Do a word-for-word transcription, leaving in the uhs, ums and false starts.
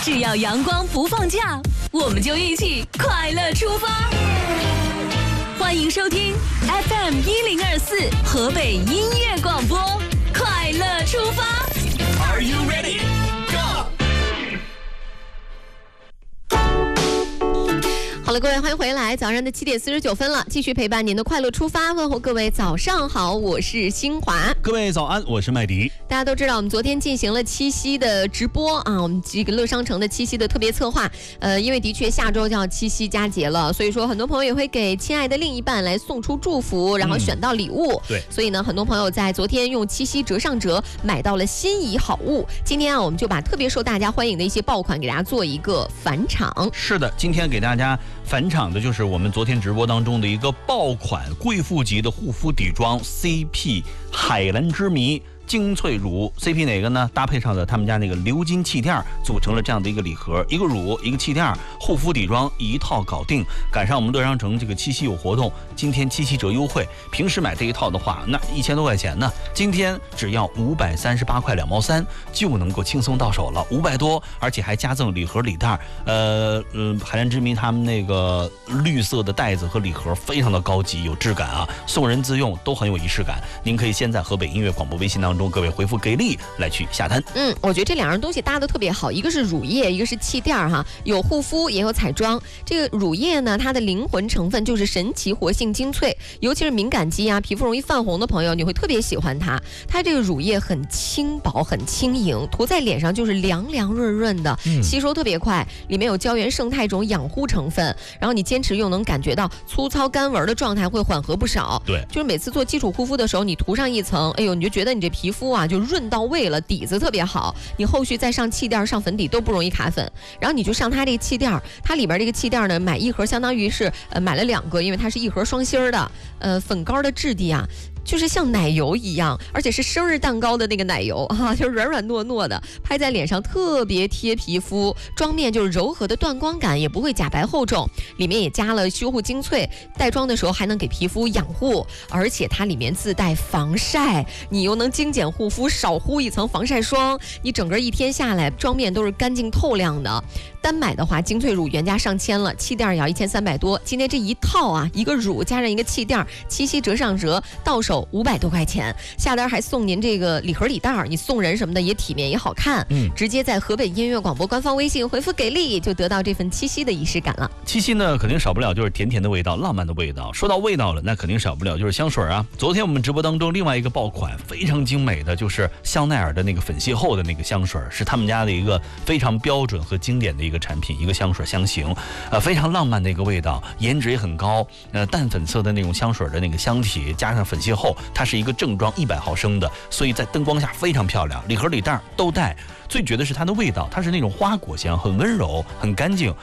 只要阳光不放假，我们就一起快乐出发。欢迎收听 F M 一零二四河北音乐广播，快乐出发。Are you ready? Go! 好了，各位，欢迎回来。早上的七点四十九分了，继续陪伴您的快乐出发，问候各位早上好，我是新华。 各位早安，我是麦迪。 大家都知道，我们昨天进行了七夕的直播啊，我们这个乐商城的七夕的特别策划。呃，因为的确下周就要七夕佳节了，所以说很多朋友也会给亲爱的另一半来送出祝福，然后选到礼物。 嗯、对， 所以呢，很多朋友在昨天用七夕折上折买到了心仪好物。今天啊，我们就把特别受大家欢迎的一些爆款给大家做一个返场。 是的，今天给大家返场的就是我们昨天直播当中的一个爆款贵妇级的护肤底妆 C P 海蓝之谜精粹乳 C P 哪个呢？搭配上的他们家那个鎏金气垫，组成了这样的一个礼盒，一个乳一个气垫，护肤底妆一套搞定。赶上我们乐商城这个七夕有活动，今天七夕折优惠，平时买这一套的话那一千多块钱呢，今天只要五百三十八块两毛三就能够轻松到手了，五百多，而且还加赠礼盒礼袋。呃嗯，海蓝之谜他们那个绿色的袋子和礼盒非常的高级有质感啊，送人自用都很有仪式感。您可以先在河北音乐广播微信当中各位回复给力来去下单。 嗯，我觉得这两样东西搭得特别好，一个是乳液，一个是气垫哈，有护肤也有彩妆。这个乳液呢，它的灵魂成分就是神奇活性精粹，尤其是敏感肌啊、皮肤容易泛红的朋友，你会特别喜欢它。它这个乳液很轻薄、很轻盈，涂在脸上就是凉凉润润的，嗯、吸收特别快。里面有胶原胜肽这种养护成分，然后你坚持用能感觉到粗糙干纹的状态会缓和不少。 对， 就是每次做基础护肤的时候，你涂上一层，哎呦，你就觉得你这皮肤啊就润到位了，底子特别好，你后续再上气垫上粉底都不容易卡粉。然后你就上它这个气垫，它里边这个气垫呢，买一盒相当于是呃买了两个，因为它是一盒双芯儿的，呃粉膏的质地啊就是像奶油一样，而且是生日蛋糕的那个奶油啊，就是软软糯糯的，拍在脸上特别贴皮肤，妆面就是柔和的缎光感，也不会假白厚重。里面也加了修护精粹，带妆的时候还能给皮肤养护，而且它里面自带防晒，你又能精简护肤，少敷一层防晒霜，你整个一天下来妆面都是干净透亮的。单买的话，精粹乳原价上千了，气垫也要一千三百多。今天这一套啊，一个乳加上一个气垫，七夕折上折，到手五百多块钱，下单还送您这个礼盒礼袋，你送人什么的也体面也好看。嗯，直接在河北音乐广播官方微信回复给力，就得到这份七夕的仪式感了。 七夕呢，肯定少不了就是甜甜的味道，浪漫的味道。说到味道了，那肯定少不了就是香水啊。昨天我们直播当中另外一个爆款非常精美的就是香奈儿的那个粉邂逅的那个香水，是他们家的一个非常标准和经典的一个产品，一个香水香型，呃，非常浪漫的一个味道，颜值也很高，呃，淡粉色的那种香水的那个香体，加上粉邂逅，它是一个正装一百毫升的，所以在灯光下非常漂亮，礼盒礼袋都带。最绝的是它的味道，它是那种花果香，很温柔，很干净，